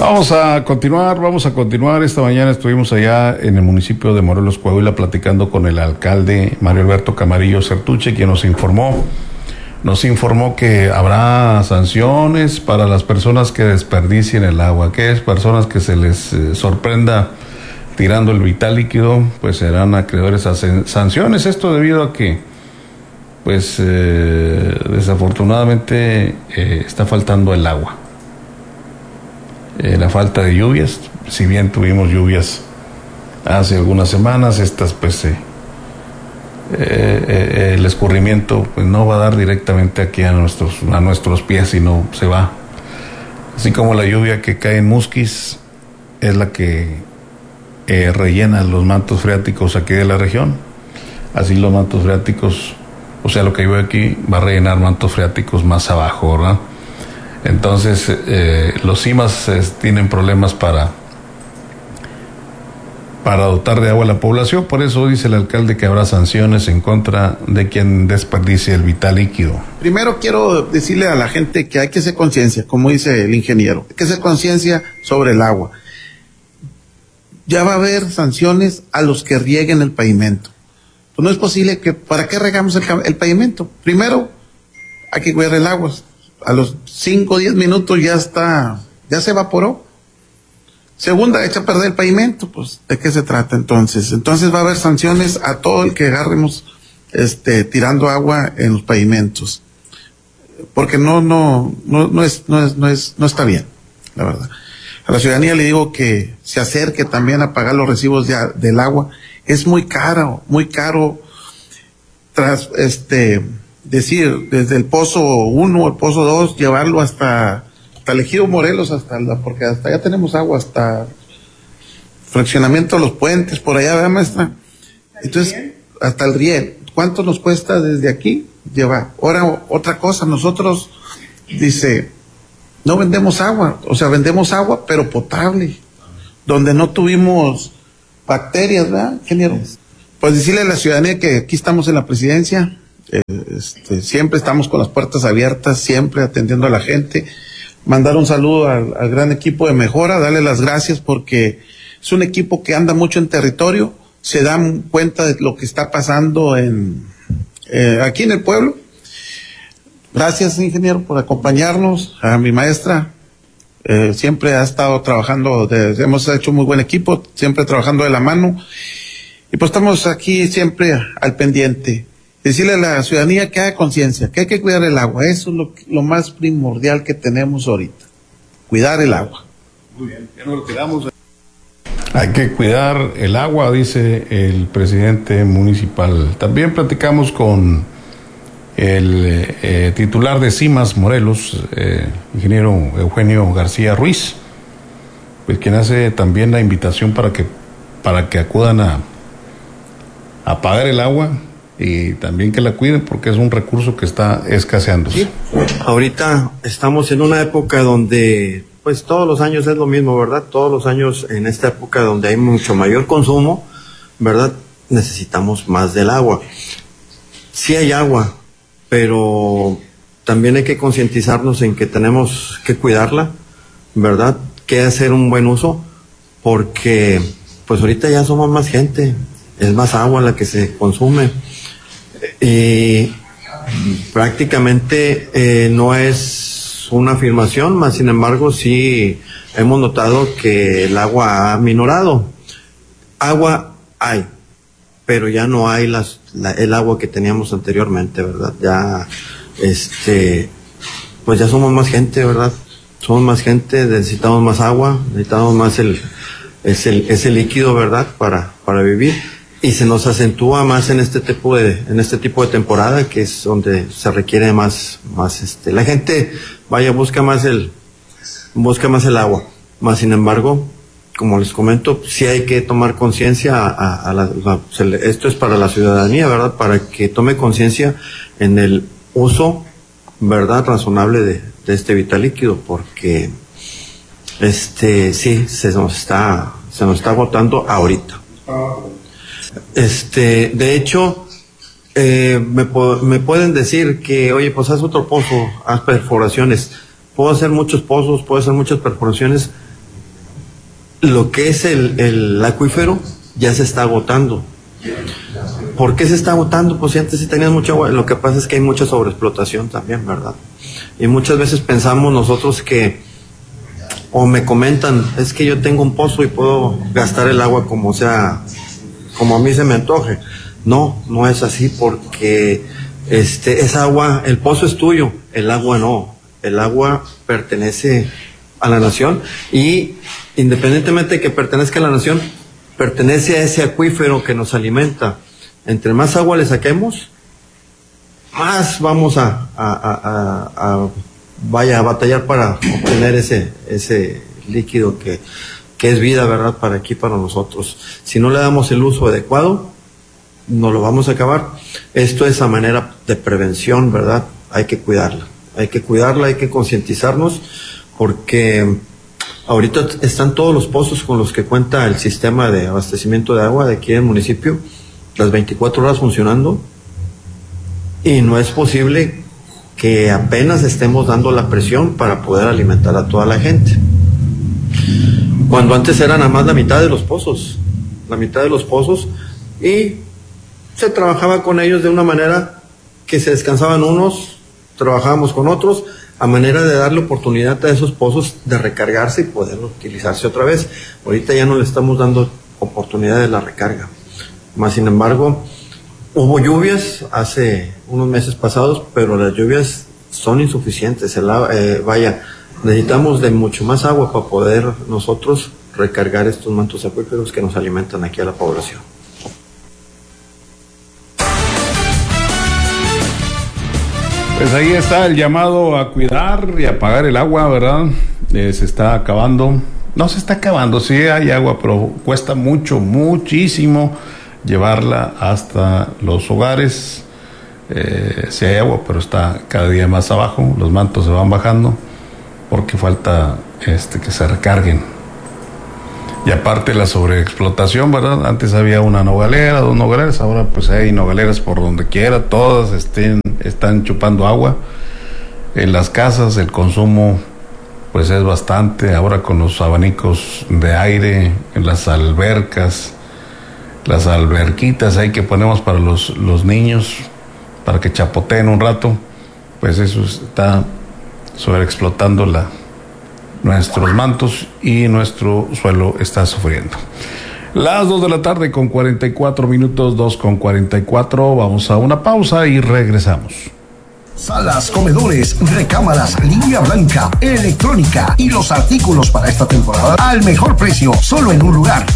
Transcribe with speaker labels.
Speaker 1: Vamos a continuar. Esta mañana estuvimos allá en el municipio de Morelos, Coahuila, platicando con el alcalde Mario Alberto Camarillo Certuche, quien nos informó que habrá sanciones para las personas que desperdicien el agua. Aquellas personas que se les sorprenda tirando el vital líquido, pues serán acreedores a sanciones. Esto debido a que, pues, desafortunadamente está faltando el agua. La falta de lluvias, si bien tuvimos lluvias hace algunas semanas, estas pues el escurrimiento pues no va a dar directamente aquí a nuestros pies, sino se va. Así como la lluvia que cae en Musquis es la que rellena los mantos freáticos aquí de la región, así los mantos freáticos, o sea, lo que llueve aquí va a rellenar mantos freáticos más abajo, ¿verdad? Entonces los CIMAS tienen problemas para dotar de agua a la población. Por eso dice el alcalde que habrá sanciones en contra de quien desperdicie el vital líquido.
Speaker 2: Primero quiero decirle a la gente que hay que hacer conciencia, como dice el ingeniero, hay que hacer conciencia sobre el agua. Ya va a haber sanciones a los que rieguen el pavimento. Pues no es posible que, ¿para qué regamos el pavimento? Primero, hay que cuidar el agua. A los 5 o 10 minutos ya se evaporó. Segunda, echa a perder el pavimento. Pues, ¿de qué se trata entonces? Entonces va a haber sanciones a todo el que agarremos tirando agua en los pavimentos. Porque no está bien, la verdad. A la ciudadanía le digo que se acerque también a pagar los recibos del agua. Es muy caro tras decir, desde el pozo 1 o el pozo 2, llevarlo hasta el ejido Morelos, porque hasta allá tenemos agua, hasta fraccionamiento de los puentes, por allá, ¿verdad, maestra? Entonces, hasta el riel. ¿Cuánto nos cuesta desde aquí llevar? Ahora, otra cosa, nosotros, dice, no vendemos agua, o sea, vendemos agua, pero potable, donde no tuvimos bacterias, ¿verdad, ingeniero? Pues decirle a la ciudadanía que aquí estamos en la presidencia, siempre estamos con las puertas abiertas, siempre atendiendo a la gente. Mandar un saludo al gran equipo de Mejora, darle las gracias porque es un equipo que anda mucho en territorio, se dan cuenta de lo que está pasando aquí en el pueblo. Gracias, ingeniero, por acompañarnos. A mi maestra, siempre ha estado trabajando, hemos hecho muy buen equipo, siempre trabajando de la mano, y pues estamos aquí siempre al pendiente. Decirle a la ciudadanía que haga conciencia, que hay que cuidar el agua. Eso es lo más primordial que tenemos ahorita. Cuidar el agua.
Speaker 1: Muy bien, ya nos retiramos. Hay que cuidar el agua, dice el presidente municipal. También platicamos con el titular de CIMAS Morelos, ingeniero Eugenio García Ruiz, pues quien hace también la invitación para que acudan a pagar el agua y también que la cuiden porque es un recurso que está escaseando.
Speaker 3: Sí. Ahorita estamos en una época donde pues todos los años es lo mismo, ¿verdad? Todos los años en esta época donde hay mucho mayor consumo, ¿verdad? Necesitamos más del agua. Sí hay agua, pero también hay que concientizarnos en que tenemos que cuidarla, ¿verdad? Que hacer un buen uso, porque pues ahorita ya somos más gente, es más agua la que se consume. Y prácticamente no es una afirmación, más sin embargo sí hemos notado que el agua ha minorado. Agua hay, pero ya no hay el agua que teníamos anteriormente, ¿verdad? Ya pues ya somos más gente, ¿verdad? Somos más gente, necesitamos más agua, necesitamos más ese líquido, ¿verdad? Para vivir. Y se nos acentúa más en este tipo de temporada, que es donde se requiere más la gente busca más el agua. Más sin embargo, como les comento, sí hay que tomar conciencia esto es para la ciudadanía, ¿verdad? Para que tome conciencia en el uso, ¿verdad? Razonable de este vital líquido, porque sí se nos está agotando ahorita. De hecho, me pueden decir que, oye, pues haz otro pozo, haz perforaciones. Puedo hacer muchos pozos, puedo hacer muchas perforaciones, lo que es el acuífero ya se está agotando. ¿Por qué se está agotando? Pues si antes sí tenías mucha agua, lo que pasa es que hay mucha sobreexplotación también, ¿verdad? Y muchas veces pensamos nosotros que, o me comentan, es que yo tengo un pozo y puedo gastar el agua como sea, como a mí se me antoje. No, no es así, porque esa agua, el pozo es tuyo, el agua no. El agua pertenece a la nación, y independientemente de que pertenezca a la nación, pertenece a ese acuífero que nos alimenta. Entre más agua le saquemos, más vamos a batallar para obtener ese líquido que es vida, ¿verdad? Para aquí, para nosotros. Si no le damos el uso adecuado, no lo vamos a acabar. Esto es a manera de prevención, ¿verdad? Hay que cuidarla, hay que concientizarnos, porque ahorita están todos los pozos con los que cuenta el sistema de abastecimiento de agua de aquí en el municipio, las 24 horas funcionando, y no es posible que apenas estemos dando la presión para poder alimentar a toda la gente. Cuando antes eran nada más la mitad de los pozos, y se trabajaba con ellos de una manera que se descansaban unos, trabajábamos con otros, a manera de darle oportunidad a esos pozos de recargarse y poder utilizarse otra vez. Ahorita ya no le estamos dando oportunidad de la recarga. Más sin embargo, hubo lluvias hace unos meses pasados, pero las lluvias son insuficientes. Necesitamos de mucho más agua para poder nosotros recargar estos mantos acuíferos que nos alimentan aquí a la población.
Speaker 1: Pues ahí está el llamado a cuidar y a pagar el agua, ¿verdad? Se está acabando. No se está acabando, sí hay agua, pero cuesta muchísimo llevarla hasta los hogares. Sí hay agua, pero está cada día más abajo. Los mantos se van bajando porque falta que se recarguen. Y aparte la sobreexplotación, ¿verdad? Antes había una nogalera, 2 nogaleras, ahora pues hay nogaleras por donde quiera, todas están chupando agua. En las casas el consumo pues es bastante, ahora con los abanicos de aire, en las albercas, las alberquitas ahí que ponemos para los niños, para que chapoteen un rato, pues eso está sobreexplotando nuestros mantos, y nuestro suelo está sufriendo. Las 2 de la tarde con 44 minutos, 2:44, vamos a una pausa y regresamos.
Speaker 4: Salas, comedores, recámaras, línea blanca, electrónica y los artículos para esta temporada al mejor precio, solo en un lugar.